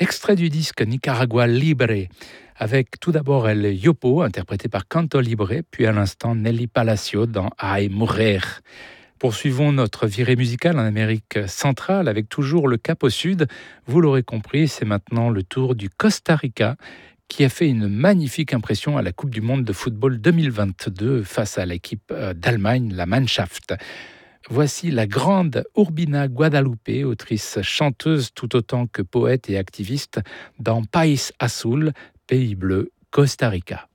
Extrait du disque Nicaragua Libre, avec tout d'abord El Yopo, interprété par Canto Libre, puis à l'instant Nelly Palacio dans Ay Mujer. Poursuivons notre virée musicale en Amérique centrale avec toujours le cap au sud. Vous l'aurez compris, c'est maintenant le tour du Costa Rica qui a fait une magnifique impression à la Coupe du monde de football 2022 face à l'équipe d'Allemagne, la Mannschaft. Voici la grande Urbina Guadalupe, autrice chanteuse tout autant que poète et activiste dans País Azul, Pays bleu, Costa Rica.